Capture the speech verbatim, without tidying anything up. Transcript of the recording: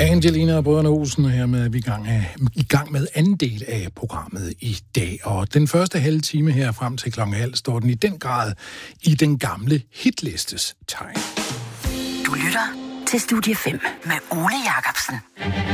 Angelina og Brødrene Olsen her med, vi er i gang, af, i gang med anden del af programmet i dag. Og den første halve time her frem til klokken halv står den i den grad i den gamle hitlistes tegn. Du lytter til Studie fem med Ole Jacobsen.